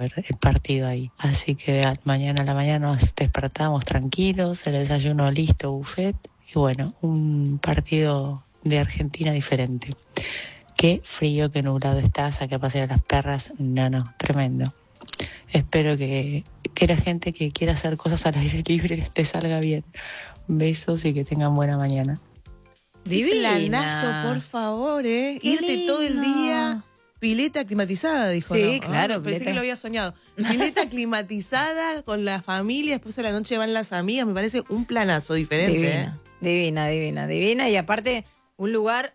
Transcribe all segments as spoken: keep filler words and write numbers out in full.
ver el partido ahí. Así que mañana a la mañana nos despertamos tranquilos, el desayuno listo, buffet, y bueno, un partido de Argentina diferente. Qué frío, qué nublado está, saqué a pasear a las perras, no, no, tremendo. Espero que, que la gente que quiera hacer cosas al aire libre le salga bien. Besos y que tengan buena mañana. Divina. Planazo, por favor, ¿eh? Qué Irte lindo. todo el día. Pileta climatizada, dijo. Sí, ¿no? claro, Ah, pensé pileta. que lo había soñado. Pileta climatizada con la familia, después de la noche van las amigas. Me parece un planazo diferente. Divina, ¿eh? divina, divina, divina. Y aparte, un lugar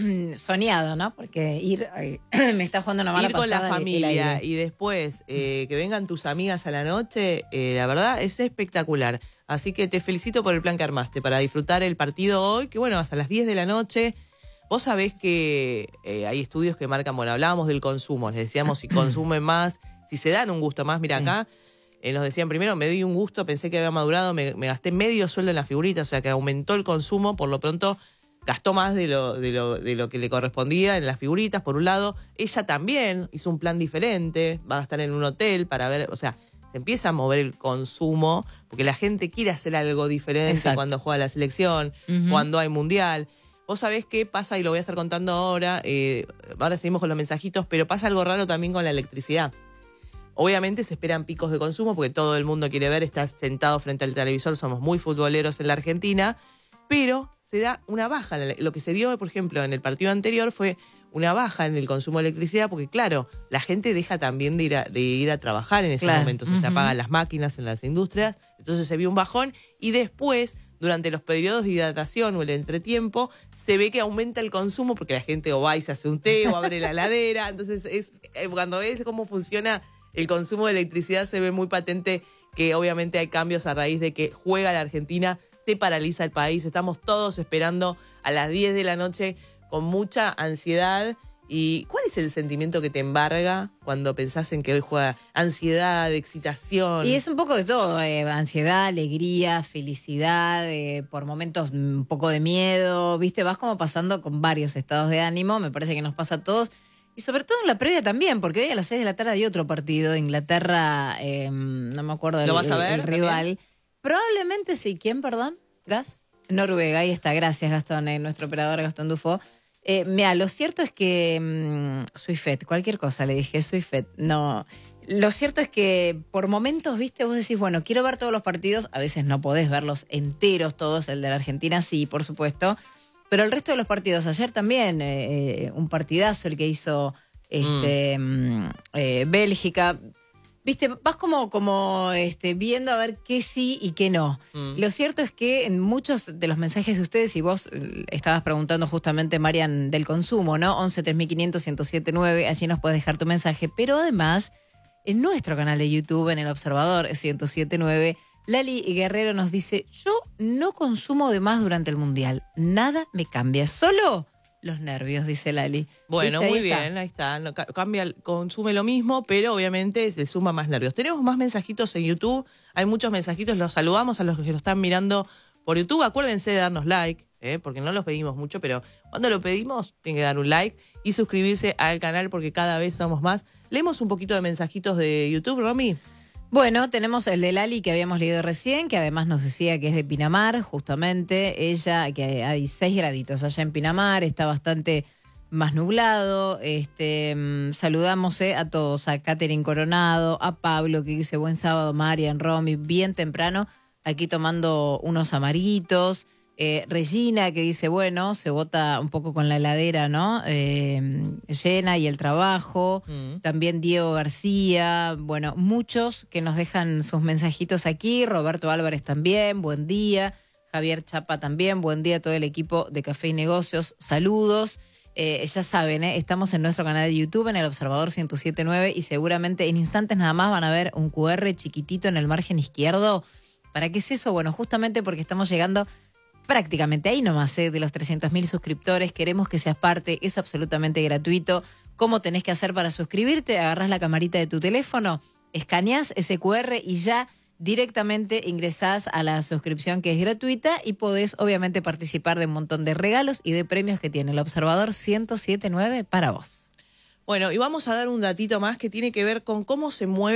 soñado, ¿no? Porque ir, ay, me está jugando una mala Ir con la pasada el- el familia aire. y después eh, que vengan tus amigas a la noche, eh, la verdad es espectacular. Así que te felicito por el plan que armaste para disfrutar el partido hoy, que bueno, hasta las diez de la noche. Vos sabés que eh, hay estudios que marcan, bueno, hablábamos del consumo, les decíamos si consumen más, si se dan un gusto más. Mira, acá eh, nos decían primero, me di un gusto, pensé que había madurado, me, me gasté medio sueldo en la figurita, o sea que aumentó el consumo, por lo pronto gastó más de lo, de lo, de lo que le correspondía en las figuritas, por un lado. Ella también hizo un plan diferente, va a gastar en un hotel para ver, o sea, se empieza a mover el consumo, porque la gente quiere hacer algo diferente. Exacto. Cuando juega la selección, uh-huh. cuando hay mundial. Vos sabés qué pasa, y lo voy a estar contando ahora, eh, ahora seguimos con los mensajitos, pero pasa algo raro también con la electricidad. Obviamente se esperan picos de consumo, porque todo el mundo quiere ver, está sentado frente al televisor, somos muy futboleros en la Argentina, pero se da una baja. Lo que se dio, por ejemplo, en el partido anterior fue una baja en el consumo de electricidad, porque claro, la gente deja también de ir a, de ir a trabajar en esos claro. momentos, uh-huh. o se apagan las máquinas en las industrias, entonces se vio un bajón, y después, durante los periodos de hidratación o el entretiempo, se ve que aumenta el consumo, porque la gente o va y se hace un té o abre la heladera. Entonces, es cuando ves cómo funciona el consumo de electricidad, se ve muy patente que obviamente hay cambios a raíz de que juega la Argentina, se paraliza el país. Estamos todos esperando a las diez de la noche con mucha ansiedad. ¿Y cuál es el sentimiento que te embarga cuando pensás en que hoy juega? Ansiedad, excitación. Y es un poco de todo, eh, ansiedad, alegría, felicidad, eh, por momentos un poco de miedo, ¿viste? Vas como pasando con varios estados de ánimo, me parece que nos pasa a todos. Y sobre todo en la previa también, porque hoy a las seis de la tarde hay otro partido, Inglaterra, eh, no me acuerdo ¿Lo el, vas a ver, el rival. también? Probablemente sí. ¿Quién, perdón? ¿Gas? Noruega, ahí está. Gracias, Gastón, eh, nuestro operador Gastón Dufo. Eh, mira, lo cierto es que mmm, Suifet, cualquier cosa le dije, Suifet, no. Lo cierto es que por momentos, viste, vos decís, bueno, quiero ver todos los partidos, a veces no podés verlos enteros todos, el de la Argentina sí, por supuesto, pero el resto de los partidos, ayer también, eh, un partidazo el que hizo este mm. eh, Bélgica. Viste, vas como, como este, viendo a ver qué sí y qué no. Mm. Lo cierto es que en muchos de los mensajes de ustedes, y vos estabas preguntando justamente, Marian, del consumo, ¿no? once, tres mil quinientos, ciento siete nueve, allí nos puedes dejar tu mensaje. Pero además, en nuestro canal de YouTube, en El Observador ciento siete nueve, Lali Guerrero nos dice, yo no consumo de más durante el Mundial. Nada me cambia, solo los nervios, dice Lali. Bueno, ¿Viste? muy Ahí bien, está. ahí está. No, cambia, consume lo mismo, pero obviamente se suma más nervios. Tenemos más mensajitos en YouTube, hay muchos mensajitos, los saludamos a los que lo están mirando por YouTube. Acuérdense de darnos like, ¿eh? Porque no los pedimos mucho, pero cuando lo pedimos, tienen que dar un like y suscribirse al canal, porque cada vez somos más. Leemos un poquito de mensajitos de YouTube, Romy. Bueno, tenemos el de Lali que habíamos leído recién, que además nos decía que es de Pinamar, justamente. Ella, que hay seis graditos allá en Pinamar, está bastante más nublado. Este, mmm, saludamos eh, a todos, a Catherine Coronado, a Pablo, que dice buen sábado, Marian, Romy, bien temprano, aquí tomando unos amarguitos. Eh, Regina, que dice, bueno, se bota un poco con la heladera, ¿no? Eh, llena y el trabajo. Mm. También Diego García. Bueno, muchos que nos dejan sus mensajitos aquí. Roberto Álvarez también, buen día. Javier Chapa también, buen día a todo el equipo de Café y Negocios. Saludos. Eh, ya saben, ¿eh? Estamos en nuestro canal de YouTube, en El Observador ciento siete nueve, y seguramente en instantes nada más van a ver un cu erre chiquitito en el margen izquierdo. ¿Para qué es eso? Bueno, justamente porque estamos llegando prácticamente ahí nomás, ¿eh? De los trescientos mil suscriptores. Queremos que seas parte, es absolutamente gratuito. ¿Cómo tenés que hacer para suscribirte? Agarrás la camarita de tu teléfono, escaneás ese cu erre y ya directamente ingresás a la suscripción, que es gratuita, y podés obviamente participar de un montón de regalos y de premios que tiene El Observador ciento siete nueve para vos. Bueno, y vamos a dar un datito más que tiene que ver con cómo se mueve